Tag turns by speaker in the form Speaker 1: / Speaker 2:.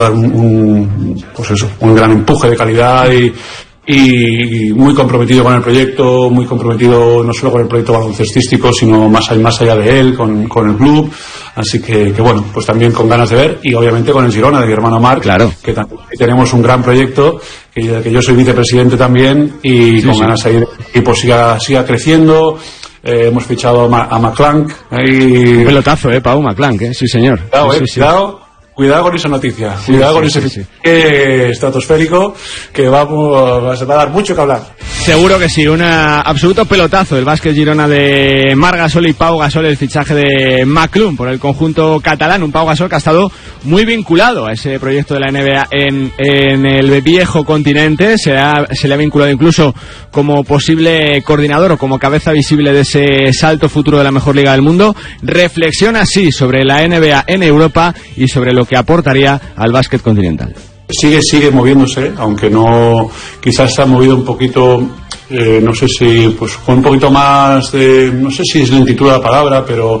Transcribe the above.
Speaker 1: dar un gran empuje de calidad y muy comprometido con el proyecto, muy comprometido no solo con el proyecto baloncestístico, sino más allá de él, con el club. Así que bueno, pues también con ganas de ver, y obviamente con el Girona de mi hermano Marc,
Speaker 2: claro,
Speaker 1: que también tenemos un gran proyecto, que yo soy vicepresidente también, y con ganas de ir, y pues siga creciendo. Hemos fichado a McClank.
Speaker 2: Un pelotazo, Pau McClank, sí señor.
Speaker 1: Cuidado con esa noticia, con ese estratosférico, que va a dar mucho que hablar.
Speaker 2: Seguro que sí, un absoluto pelotazo el Básquet Girona de Marc Gasol y Pau Gasol, el fichaje de McClung por el conjunto catalán, un Pau Gasol que ha estado muy vinculado a ese proyecto de la NBA en el viejo continente, se le ha vinculado incluso como posible coordinador o como cabeza visible de ese salto futuro de la mejor liga del mundo. Reflexiona así sobre la NBA en Europa y sobre lo que aportaría al básquet continental.
Speaker 1: Sigue moviéndose, aunque no, quizás se ha movido un poquito, no sé si, pues con un poquito más de, no sé si es lentitud la palabra, pero